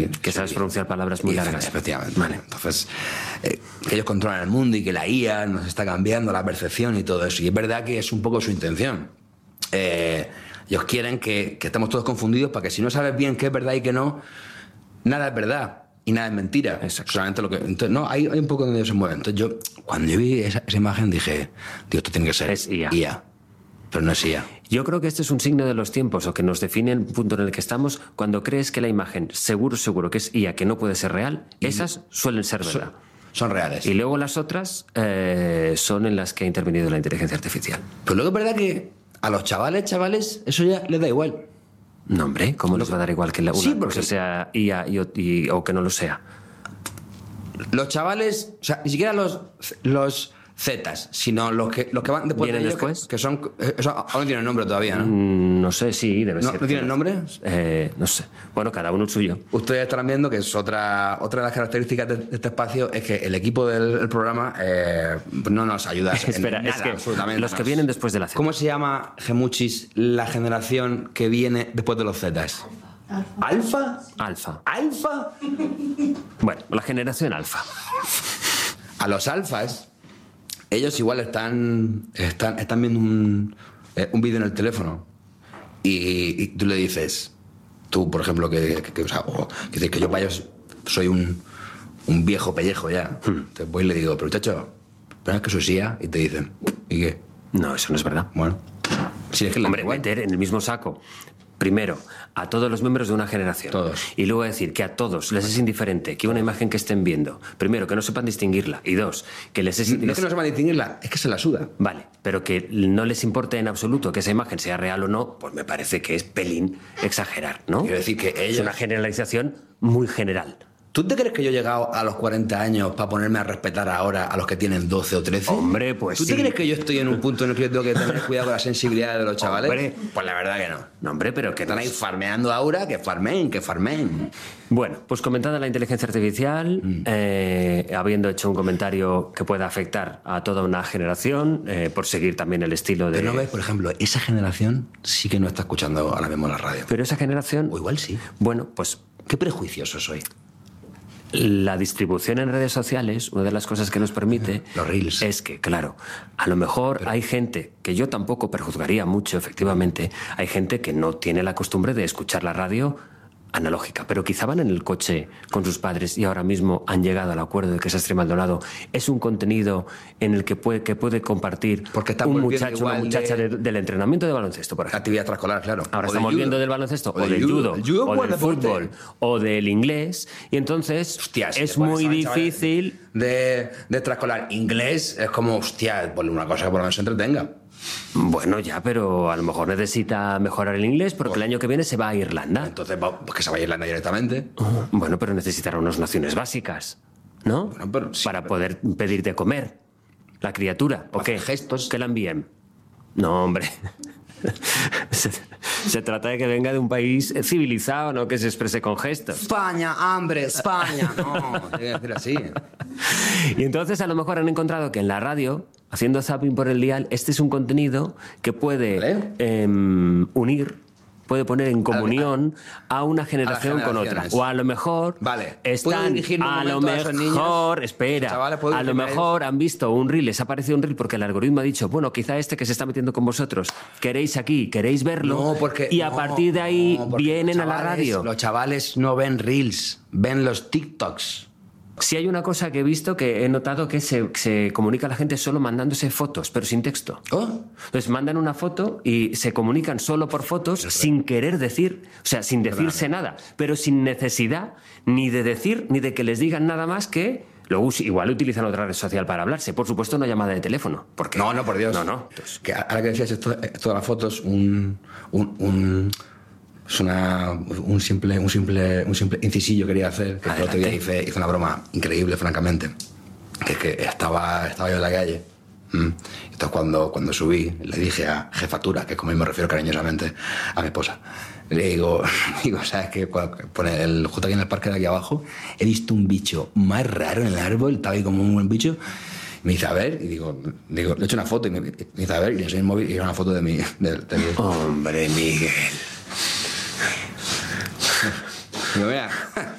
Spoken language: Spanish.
Que sabes pronunciar palabras muy largas. Efectivamente. Vale. Entonces, que ellos controlan el mundo y que la IA nos está cambiando la percepción y todo eso. Y es verdad que es un poco su intención. Ellos quieren que estemos todos confundidos para que si no sabes bien qué es verdad y qué no, nada es verdad y nada es mentira. Exacto. Solamente lo que... Entonces, no, hay un poco donde ellos se mueven. Entonces yo, cuando yo vi esa imagen, dije, Dios, esto tiene que ser Es IA. Pero no es IA. Yo creo que este es un signo de los tiempos, o que nos define el punto en el que estamos, cuando crees que la imagen, seguro que es IA, que no puede ser real, esas suelen ser verdad. Son reales. Y luego las otras son en las que ha intervenido la inteligencia artificial. Pero luego es verdad que a los chavales, eso ya les da igual. No, hombre, ¿cómo les va a dar igual que una Sí, cosa sea IA o que no lo sea? Los chavales, o sea, ni siquiera los Zetas, sino los que van después de ¿Vienen ellos, después? que son... Eso aún no tienen nombre todavía, ¿no? No sé, sí, debe ser. ¿No tienen nombre? No sé. Bueno, cada uno el suyo. Ustedes estarán viendo que es otra de las características de este espacio, es que el equipo del programa no nos ayuda Espera, en nada, es que absolutamente. los que vienen después de la Z. ¿Cómo se llama, Gemuchis, la generación que viene después de los Zetas? ¿Alfa? Alfa. Bueno, la generación alfa. A los alfas, ellos igual están viendo un vídeo en el teléfono y tú le dices, tú por ejemplo, que dices que yo para ellos soy un viejo pellejo ya. Entonces voy y le digo, pero muchacho, ¿pero es que soy IA? Y te dicen, ¿y qué? No, eso no es verdad. Bueno, si es que Hombre, meter en el mismo saco, primero, a todos los miembros de una generación. Todos. Y luego decir que a todos les es indiferente que una imagen que estén viendo, primero, que no sepan distinguirla, y dos, que les es... No es que no sepan distinguirla, es que se la suda. Vale, pero que no les importe en absoluto que esa imagen sea real o no, pues me parece que es pelín exagerar, ¿no? Quiero decir que Es una generalización muy general. ¿Tú te crees que yo he llegado a los 40 años para ponerme a respetar ahora a los que tienen 12 o 13? Hombre, pues ¿Tú sí. te crees que yo estoy en un punto en el que yo tengo que tener cuidado con la sensibilidad de los chavales? Hombre. Pues la verdad que no. No, hombre, pero que Están ahí farmeando ahora, que farmen. Bueno, pues comentada la inteligencia artificial, habiendo hecho un comentario que pueda afectar a toda una generación, por seguir también el estilo de... Pero no ves, por ejemplo, esa generación sí que no está escuchando ahora mismo la radio. Pero esa generación... O igual sí. Bueno, pues Qué prejuicioso soy. la distribución en redes sociales, una de las cosas que nos permite Los reels. es que, claro, a lo mejor hay gente, que yo tampoco prejuzgaría mucho, efectivamente, hay gente que no tiene la costumbre de escuchar la radio analógica, pero quizá van en el coche con sus padres y ahora mismo han llegado al acuerdo de que Sastre Maldonado es un contenido en el que puede compartir Porque está un volviendo muchacho, una igual muchacha del entrenamiento de baloncesto, por ejemplo. Actividad extraescolar, claro. Ahora O estamos del viendo judo. del baloncesto, o del del judo, El judo o buen del deporte. fútbol, o del inglés, y entonces Hostia, si es te pones muy a ver, chavales, difícil... de extraescolar. Inglés es como, hostia, ponle una cosa que por lo menos se entretenga. Bueno, ya, pero a lo mejor necesita mejorar el inglés porque el año que viene se va a Irlanda. Entonces, pues que se vaya a Irlanda directamente. Bueno, pero necesitará unas nociones básicas, ¿no? Bueno, pero sí, para pero- poder pedir de comer la criatura. ¿O Hacer qué? gestos. Que la envíen. No, hombre. Se trata de que venga de un país civilizado, no que se exprese con gestos. España, hambre, España. No, tiene que decir así. Y entonces a lo mejor han encontrado que en la radio, haciendo zapping por el dial, este es un contenido que puede Vale. unir, puede poner en comunión a una generación con otra. generaciones. O a lo mejor Vale. ¿Puedo están, dirigirme un a lo momento a esos mejor, niños? espera, Chavales, ¿puedo a lo dirigirme a mejor han visto un reel, les ha aparecido un reel porque el algoritmo ha dicho, bueno, quizá este que se está metiendo con vosotros, queréis aquí, queréis verlo, No, porque, y a no, partir de ahí no, porque vienen los a la chavales- radio. Los chavales no ven reels, ven los TikToks. Si hay una cosa que he visto, que he notado que se comunica a la gente solo mandándose fotos, pero sin texto. Oh. Entonces mandan una foto y se comunican solo por fotos sin querer decir, o sea, sin decirse nada, pero sin necesidad ni de decir ni de que les digan nada más que... Luego igual utilizan otra red social para hablarse. Por supuesto, una llamada de teléfono. Porque No, por Dios. No. Que ahora que decías esto de las fotos, es un simple incisillo quería hacer, que el otro día hice una broma increíble, francamente. Que es que estaba yo en la calle. Entonces cuando subí, le dije a jefatura, que es como yo me refiero cariñosamente a mi esposa, le digo, ¿sabes qué? Justo aquí en el parque de aquí abajo, he visto un bicho más raro en el árbol, estaba ahí como un buen bicho. Me dice, a ver, y digo, le he hecho una foto, y me dice, a ver, y le enseñé el móvil, y era una foto de mi... Hombre, Miguel. Digo, mira,